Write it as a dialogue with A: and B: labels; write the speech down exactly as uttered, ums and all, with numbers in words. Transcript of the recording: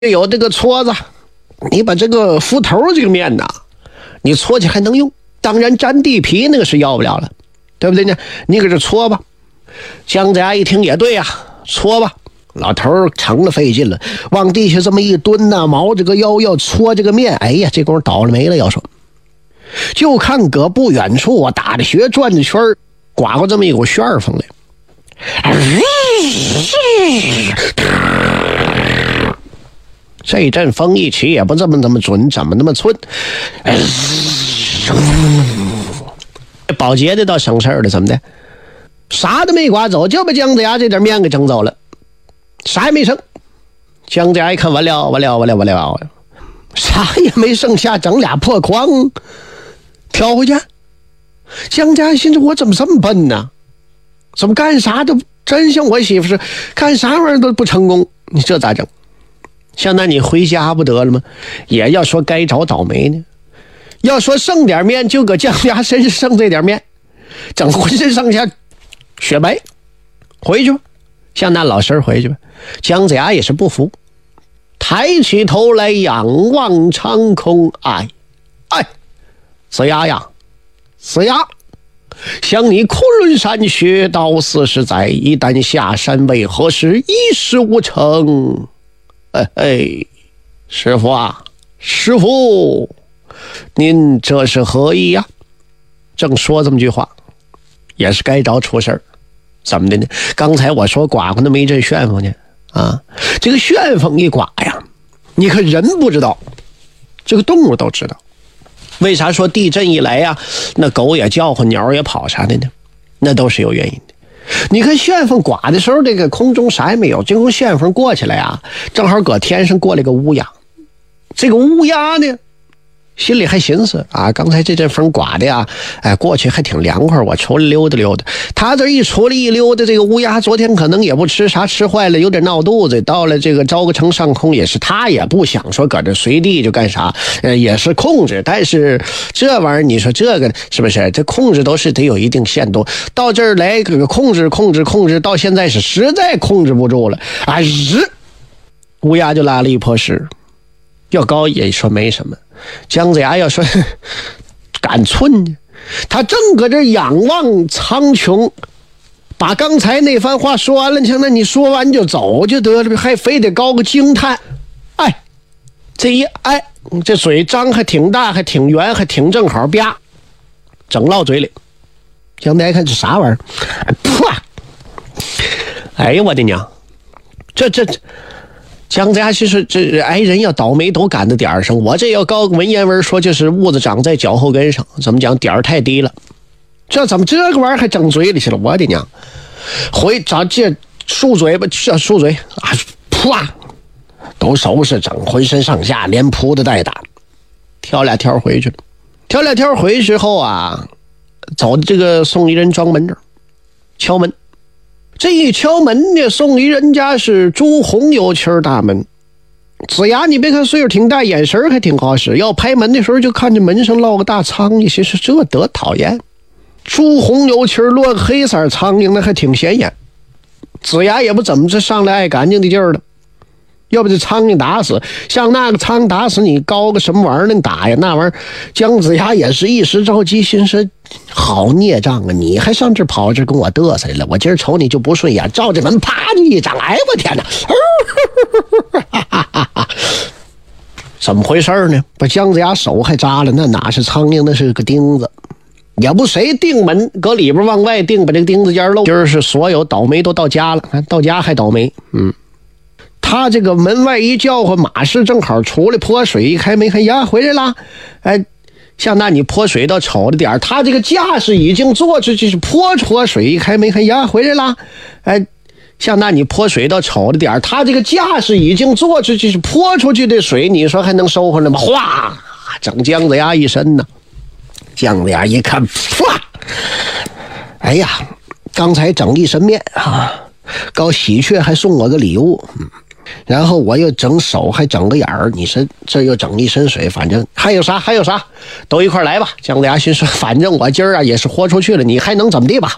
A: 有这个撮子，你把这个斧头这个面呐，你搓起还能用。当然粘地皮那个是要不了了，对不对呢？你搁这搓吧。姜子牙一听也对呀、啊，搓吧。老头成了费劲了，往地下这么一蹲呐、啊，毛这个腰要搓这个面，哎呀，这功夫倒了霉了。要说，就看搁不远处啊，打着穴转着圈刮过这么一股旋风来。这阵风一起也不这么那么准，怎么那么寸？保洁的倒省事儿了，怎么的？啥都没刮走，就把姜子牙这点面给整走了，啥也没剩。姜子牙一看，完了完了完了完了完了，啥也没剩下，整俩破筐挑回去。姜子牙心说：我怎么这么笨呢？怎么干啥都真像我媳妇是，干啥玩意儿都不成功，你这咋整？像那你回家不得了吗？也要说该找倒霉呢。要说剩点面，就搁姜子牙身上剩这点面，整浑身上下雪白。回去吧，向那老师回去吧。姜子牙也是不服，抬起头来仰望长空，哎哎，子牙呀，子牙，想你昆仑山学道四十载，一旦下山为何事？一事无成。哎哎，师傅啊，师傅，您这是何意呀、啊？正说这么句话，也是该着出事儿。怎么的呢？刚才我说刮过那么一阵旋风呢，啊，这个旋风一刮呀，你可人不知道，这个动物都知道。为啥说地震一来呀，那狗也叫唤，鸟也跑啥的呢？那都是有原因的。你看旋风刮的时候，这个空中啥也没有，这个旋风过去了呀，正好搁天上过来个乌鸦。这个乌鸦呢，心里还寻思啊，刚才这阵风刮的呀，哎，过去还挺凉快，我出来溜达溜达。他这一出来一溜达，这个乌鸦昨天可能也不吃啥，吃坏了有点闹肚子，到了这个昭个城上空也是，他也不想说搁这随地就干啥，呃，也是控制。但是这玩意儿，你说这个是不是？这控制都是得有一定限度。到这儿来这个控制控制控制，到现在是实在控制不住了啊！日，乌鸦就拉了一泼屎。要高也说没什么，姜子牙要说敢寸呢，他正搁这仰望苍穹，把刚才那番话说完了，那你说完就走就得了，还非得高个惊叹。哎，这一哎，这嘴张还挺大，还挺圆，还挺正好，啪，整落嘴里。姜子牙看这啥玩意儿？噗！哎呀，我的娘！这这这。姜子牙其实这哎人要倒霉都赶到点儿上，我这要高文言文说就是痦子长在脚后跟上，怎么讲点儿太低了？这怎么这个玩意儿还整嘴里去了？我的娘！回找这漱嘴吧，这漱嘴啊，噗，都收拾整浑身上下连扑的带打，跳俩跳回去了。跳俩跳回去后啊，走这个宋一人庄门这儿敲门。这一敲门呢，宋一人家是朱红油漆大门。子牙你别看岁数挺大，眼神还挺好使，要拍门的时候就看见门上落个大苍蝇，心说这得讨厌。朱红油漆落个黑色苍蝇，那还挺显眼。子牙也不怎么这上来爱干净的劲儿了，要不这苍蝇打死，像那个苍蝇打死你高个什么玩意儿能打呀？那玩意儿姜子牙也是一时着急，心说好孽障啊！你还上这跑这跟我嘚瑟了，我今儿瞅你就不顺眼，照着门啪就一掌，哎我天哪！怎么回事呢？把姜子牙手还扎了，那哪是苍蝇，那是个钉子。也不谁定门，搁里边往外定，把这个钉子尖漏。今儿是所有倒霉都到家了，到家还倒霉。嗯，他这个门外一叫唤，马氏正好出来泼水，一开门看呀回来啦，哎。像那你泼水到瞅着点，他这个架势已经坐出去是泼泼水，一开门看呀回来啦，哎，像那你泼水到瞅着点，他这个架势已经坐出去是泼出去的水，你说还能收回来吗？哗，整姜子牙一身呢。姜子牙一看，唰，哎呀，刚才整一身面啊，高喜鹊还送我个礼物，嗯。然后我又整手还整个眼儿，你说这又整一身水，反正还有啥还有啥都一块来吧。姜子牙心说反正我今儿啊也是豁出去了，你还能怎么地吧。